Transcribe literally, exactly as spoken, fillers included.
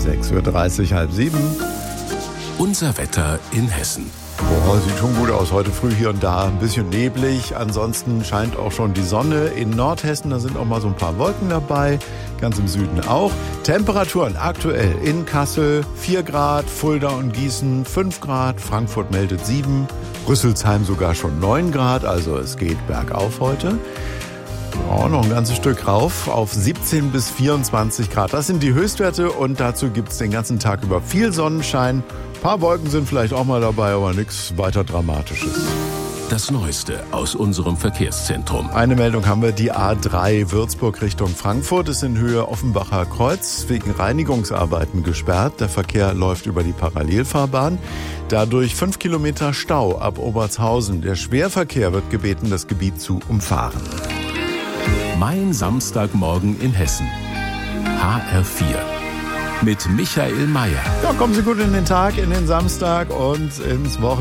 sechs Uhr dreißig, halb sieben. Unser Wetter in Hessen. Boah, sieht schon gut aus. Heute früh hier und da ein bisschen neblig. Ansonsten scheint auch schon die Sonne. In Nordhessen, da sind auch mal so ein paar Wolken dabei. Ganz im Süden auch. Temperaturen aktuell in Kassel vier Grad, Fulda und Gießen fünf Grad, Frankfurt meldet sieben, Rüsselsheim sogar schon neun Grad. Also es geht bergauf heute. Oh, noch ein ganzes Stück rauf auf siebzehn bis vierundzwanzig Grad. Das sind die Höchstwerte und dazu gibt es den ganzen Tag über viel Sonnenschein. Ein paar Wolken sind vielleicht auch mal dabei, aber nichts weiter Dramatisches. Das Neueste aus unserem Verkehrszentrum. Eine Meldung haben wir, die A drei Würzburg Richtung Frankfurt ist in Höhe Offenbacher Kreuz wegen Reinigungsarbeiten gesperrt. Der Verkehr läuft über die Parallelfahrbahn. Dadurch fünf Kilometer Stau ab Obertshausen. Der Schwerverkehr wird gebeten, das Gebiet zu umfahren. Mein Samstagmorgen in Hessen. H R vier. Mit Michael Mayer. Ja, kommen Sie gut in den Tag, in den Samstag und ins Wochenende.